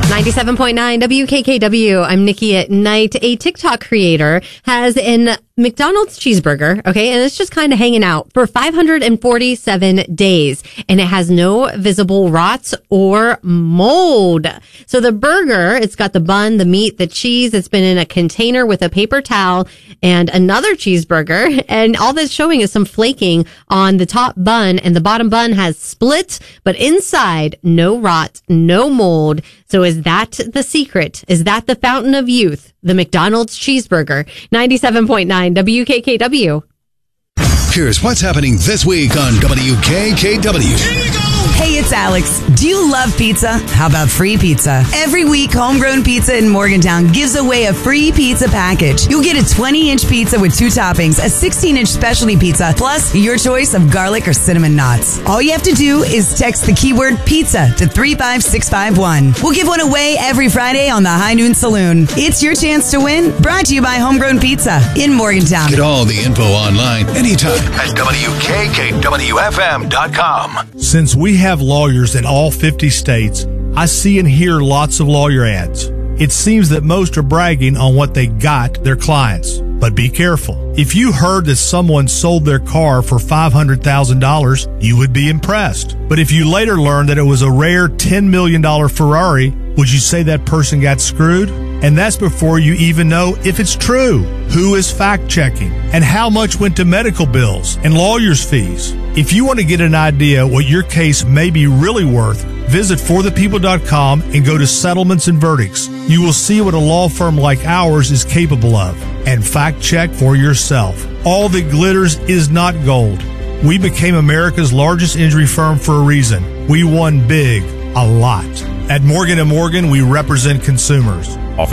97.9 WKKW. I'm Nikki at Night. A TikTok creator has an McDonald's cheeseburger, okay, and it's just kind of hanging out for 547 days, and it has no visible rots or mold. So the burger, it's got the bun, the meat, the cheese. It's been in a container with a paper towel and another cheeseburger, and all that's showing is some flaking on the top bun, and the bottom bun has split, but inside, no rot, no mold. So is that the secret? Is that the fountain of youth? The McDonald's cheeseburger. 97.9 WKKW. Here's what's happening this week on WKKW. Hey, it's Alex. Do you love pizza? How about free pizza? Every week, Homegrown Pizza in Morgantown gives away a free pizza package. You'll get a 20-inch pizza with 2 toppings, a 16-inch specialty pizza, plus your choice of garlic or cinnamon knots. All you have to do is text the keyword pizza to 35651. We'll give one away every Friday on the High Noon Saloon. It's your chance to win. Brought to you by Homegrown Pizza in Morgantown. Get all the info online anytime at WKKWFM.com. Since we have lawyers in all 50 states, I see and hear lots of lawyer ads. It seems that most are bragging on what they got their clients. But be careful. If you heard that someone sold their car for $500,000, you would be impressed. But if you later learned that it was a rare $10 million Ferrari, would you say that person got screwed? And that's before you even know if it's true. Who is fact-checking? And how much went to medical bills and lawyers' fees? If you want to get an idea what your case may be really worth, visit forthepeople.com and go to settlements and verdicts. You will see what a law firm like ours is capable of. And fact-check for yourself. All that glitters is not gold. We became America's largest injury firm for a reason. We won big, a lot. At Morgan & Morgan, we represent consumers.